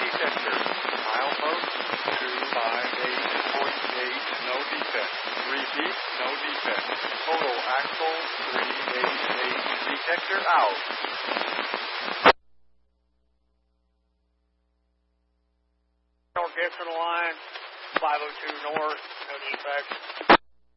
detector. Milepost 25848, no defect. Repeat, no defect. Total axle 388, detector out. North Gibson line, 502 north, no defect.